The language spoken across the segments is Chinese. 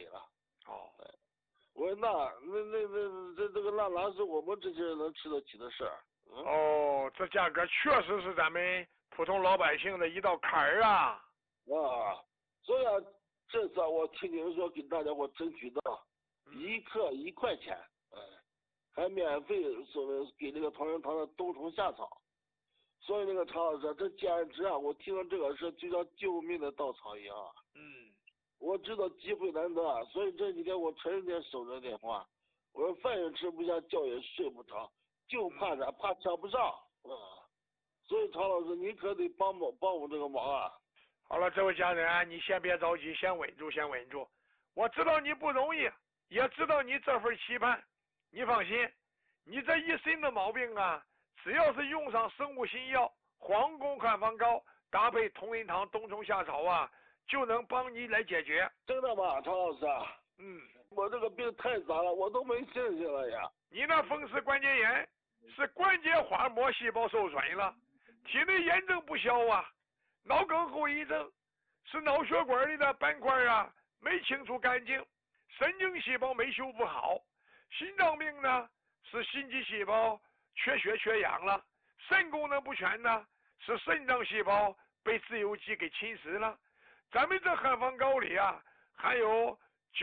以了。 哦， 我说那是我们这些人能吃得起的事儿。 哦，这价格确实是咱们普通老百姓的一道坎儿啊。 所以这次我听你们说给大家伙争取到1克1块钱，还免费所谓给那个同仁堂的冬虫夏草。所以那个常老师，这简直啊！我听到这个事就像救命的稻草一样。我知道机会难得，所以这几天我成天守着电话。我说饭也吃不下，觉也睡不着，就怕啥？怕抢不上。所以常老师，你可得帮我这个忙啊！ 好了，这位家人，你先别着急，先稳住，先稳住。我知道你不容易，也知道你这份期盼。你放心，你这一身的毛病啊，只要是用上生物新药黄宫汉方膏，搭配同仁堂冬虫夏草啊，就能帮你来解决。 真的吗，常老师？我这个病太杂了，我都没信心了呀。 你那风湿关节炎是关节滑膜细胞受损了，体内炎症不消啊。脑梗后遗症是脑血管里的斑块啊没清除干净，神经细胞没修复好。心脏病呢是心肌细胞缺血缺氧了，肾功能不全呢是肾脏细胞被自由基给侵蚀了。咱们这汉方膏里啊含有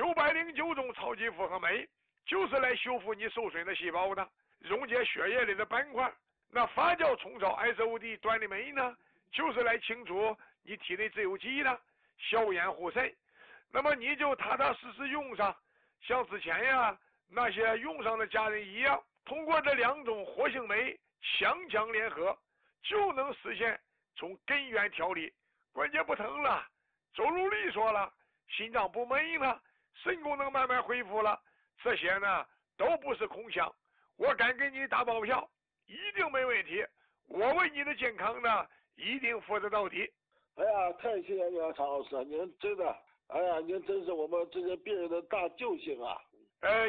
909种超级复合酶，就是来修复你受损的细胞的，溶解血液里的斑块。那发酵虫草 SOD 端粒酶呢，就是来清除你体内自由基的，消炎护肾。那么你就踏踏实实用上，像之前呀那些用上的家人一样，通过这2种活性酶强强联合，就能实现从根源调理，关节不疼了，走路利索了，心脏不闷了，肾功能慢慢恢复了。这些呢都不是空想，我敢给你打包票，一定没问题。我为你的健康呢一定负责到底。 哎呀，太谢谢你了，常老师，您真的，哎呀，您真是我们这些病人的大救星啊！